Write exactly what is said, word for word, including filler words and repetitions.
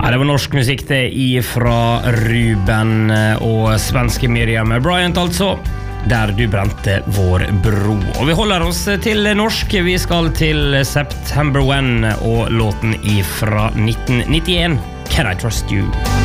Ja, det var norsk musikk det ifra Ruben og svenske Miriam Bryant altså, der du brente vår bro. Og vi holder oss til norsk, vi skal til September When og låten ifra nitten nittien, Can I Trust You?